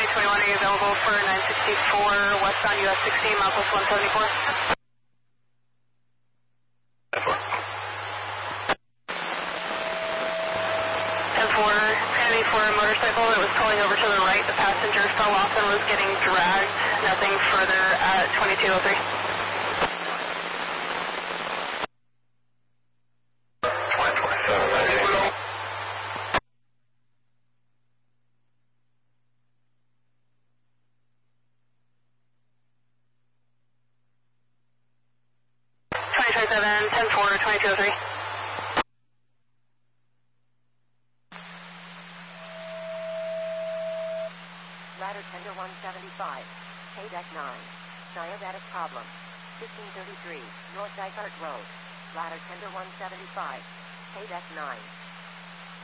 2021, are you available for 964 westbound US 16, mile plus 174? 10-4, Kennedy for a motorcycle that was pulling over to the right. The passenger fell off and was getting dragged. Nothing further at 2203. Ladder Tender 175, KDEC 9, Diabetic problem, 1533, North Dysart Road, Ladder Tender 175, KDEC 9.